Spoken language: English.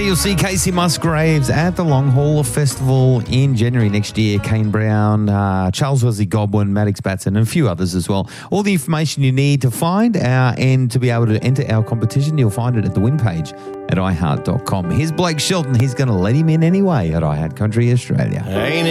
you'll see Casey Musgraves at the Long Haul Festival in January next year. Kane Brown, Charles Wesley Godwin, Maddox Batson, and a few others as well. All the information you need to find and to be able to enter our competition, you'll find it at the win page at iheart.com. Here's Blake Shelton. He's going to let him in anyway at iHeart Country Australia. Ain't